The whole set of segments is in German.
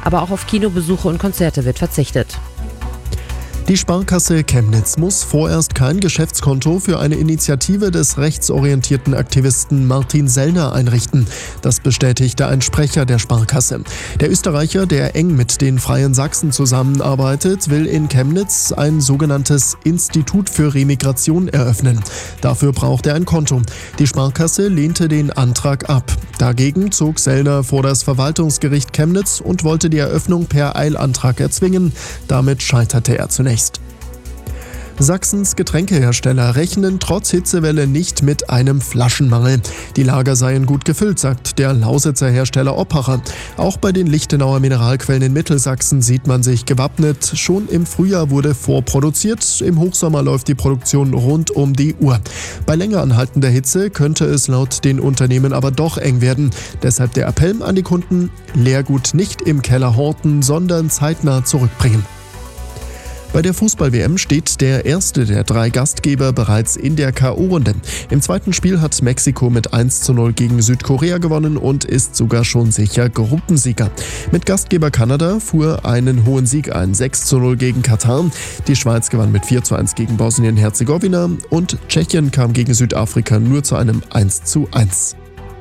aber auch auf Kinobesuche und Konzerte wird verzichtet. Die Sparkasse Chemnitz muss vorerst kein Geschäftskonto für eine Initiative des rechtsorientierten Aktivisten Martin Sellner einrichten. Das bestätigte ein Sprecher der Sparkasse. Der Österreicher, der eng mit den Freien Sachsen zusammenarbeitet, will in Chemnitz ein sogenanntes Institut für Remigration eröffnen. Dafür braucht er ein Konto. Die Sparkasse lehnte den Antrag ab. Dagegen zog Sellner vor das Verwaltungsgericht Chemnitz und wollte die Eröffnung per Eilantrag erzwingen. Damit scheiterte er zunächst. Sachsens Getränkehersteller rechnen trotz Hitzewelle nicht mit einem Flaschenmangel. Die Lager seien gut gefüllt, sagt der Lausitzer Hersteller Oppacher. Auch bei den Lichtenauer Mineralquellen in Mittelsachsen sieht man sich gewappnet. Schon im Frühjahr wurde vorproduziert. Im Hochsommer läuft die Produktion rund um die Uhr. Bei länger anhaltender Hitze könnte es laut den Unternehmen aber doch eng werden. Deshalb der Appell an die Kunden: Leergut nicht im Keller horten, sondern zeitnah zurückbringen. Bei der Fußball-WM steht der erste der 3 Gastgeber bereits in der K.O.-Runde. Im zweiten Spiel hat Mexiko mit 1:0 gegen Südkorea gewonnen und ist sogar schon sicher Gruppensieger. Mit Gastgeber Kanada fuhr einen hohen Sieg ein, 6:0 gegen Katar. Die Schweiz gewann mit 4:1 gegen Bosnien-Herzegowina und Tschechien kam gegen Südafrika nur zu einem 1:1.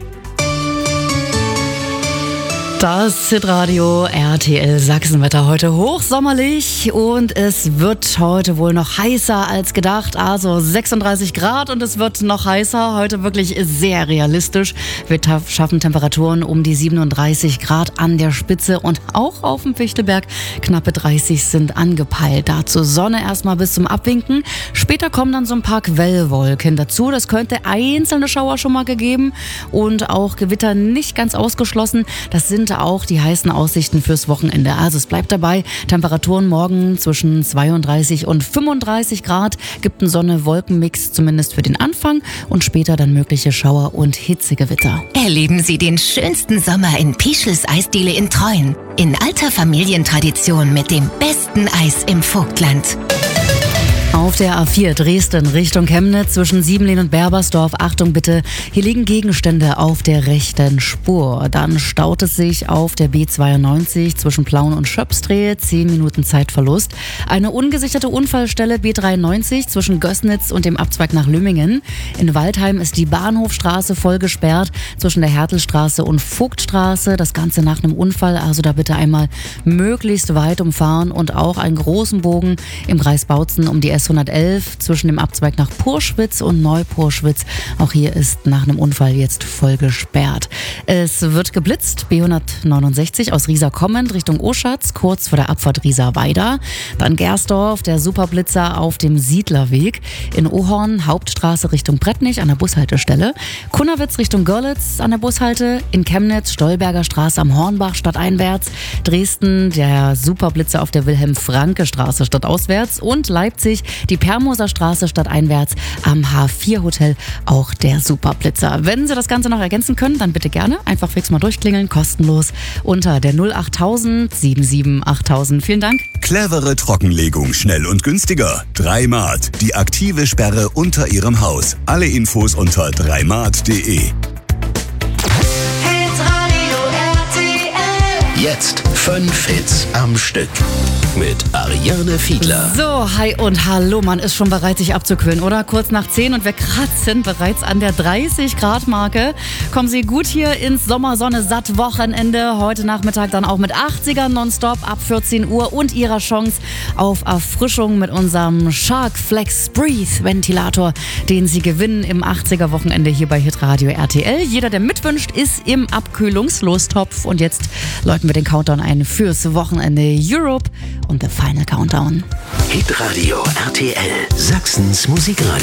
Das Hitradio RTL Sachsenwetter heute hochsommerlich und es wird heute wohl noch heißer als gedacht, also 36 Grad und es wird noch heißer, heute wirklich sehr realistisch. Wir schaffen Temperaturen um die 37 Grad an der Spitze und auch auf dem Fichtelberg knappe 30 sind angepeilt. Dazu Sonne erstmal bis zum Abwinken, später kommen dann so ein paar Quellwolken dazu, das könnte einzelne Schauer schon mal gegeben und auch Gewitter nicht ganz ausgeschlossen, das sind auch die heißen Aussichten fürs Wochenende. Also es bleibt dabei, Temperaturen morgen zwischen 32 und 35 Grad, gibt einen Sonne-Wolken-Mix zumindest für den Anfang und später dann mögliche Schauer und Hitzegewitter. Erleben Sie den schönsten Sommer in Pischels Eisdiele in Treuen. In alter Familientradition mit dem besten Eis im Vogtland. Auf der A4 Dresden Richtung Chemnitz zwischen Siebenlehn und Berbersdorf. Achtung bitte, hier liegen Gegenstände auf der rechten Spur. Dann staut es sich auf der B92 zwischen Plauen und Schöpsdrehe, 10 Minuten Zeitverlust. Eine ungesicherte Unfallstelle B93 zwischen Gößnitz und dem Abzweig nach Lümmingen. In Waldheim ist die Bahnhofstraße voll gesperrt zwischen der Hertelstraße und Vogtstraße. Das Ganze nach einem Unfall, also da bitte einmal möglichst weit umfahren und auch einen großen Bogen im Kreis Bautzen um die S111 zwischen dem Abzweig nach Purschwitz und Neupurschwitz. Auch hier ist nach einem Unfall jetzt voll gesperrt. Es wird geblitzt, B169 aus Riesa kommend Richtung Oschatz, kurz vor der Abfahrt Riesa-Weida. Dann Gersdorf, der Superblitzer auf dem Siedlerweg. In Ohorn, Hauptstraße Richtung Brettnich an der Bushaltestelle. Kunnerwitz Richtung Görlitz an der Bushalte. In Chemnitz, Stolberger Straße am Hornbach stadteinwärts. Dresden, der Superblitzer auf der Wilhelm-Franke-Straße stadtauswärts. Und Leipzig, die Permoser Straße stadteinwärts am H4-Hotel, auch der Superblitzer. Wenn Sie das Ganze noch ergänzen können, dann bitte gerne einfach fix mal durchklingeln, kostenlos unter der 08000 77 8000. Vielen Dank. Clevere Trockenlegung, schnell und günstiger. 3Mart, die aktive Sperre unter Ihrem Haus. Alle Infos unter 3mart.de. Jetzt 5 Hits am Stück mit Ariane Fiedler. So, hi und hallo, man ist schon bereit, sich abzukühlen, oder? Kurz nach 10 und wir kratzen bereits an der 30-Grad-Marke. Kommen Sie gut hier ins Sommersonne-Satt-Wochenende. Heute Nachmittag dann auch mit 80er nonstop ab 14 Uhr und Ihrer Chance auf Erfrischung mit unserem Shark Flex Breathe Ventilator, den Sie gewinnen im 80er-Wochenende hier bei Hitradio RTL. Jeder, der mitwünscht, ist im Abkühlungslostopf. Und jetzt läuten wir den Countdown ein fürs Wochenende. Europe und The Final Countdown. Hitradio RTL, Sachsens Musikradio.